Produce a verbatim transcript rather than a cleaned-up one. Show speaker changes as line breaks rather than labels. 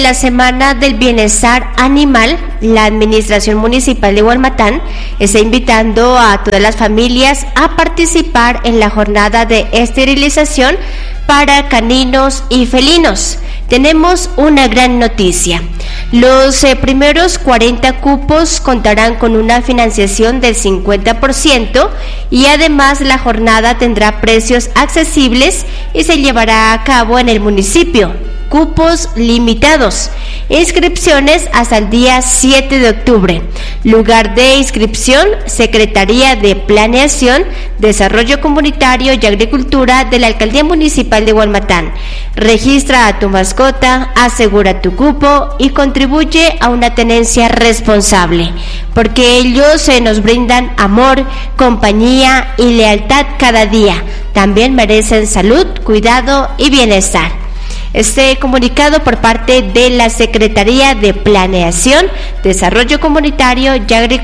La Semana del Bienestar Animal, la Administración Municipal de Hualmatán está invitando a todas las familias a participar en la jornada de esterilización para caninos y felinos. Tenemos una gran noticia. Los eh, primeros cuarenta cupos contarán con una financiación del cincuenta por ciento y además la jornada tendrá precios accesibles y se llevará a cabo en el municipio. Cupos limitados. Inscripciones hasta el día siete de octubre. Lugar de inscripción: Secretaría de Planeación, Desarrollo Comunitario y Agricultura de la Alcaldía Municipal de Hualmatán. Registra a tu mascota, asegura tu cupo y contribuye a una tenencia responsable, porque ellos se nos brindan amor, compañía y lealtad cada día. También merecen salud, cuidado y bienestar. Este comunicado por parte de la Secretaría de Planeación, Desarrollo Comunitario y Agricultura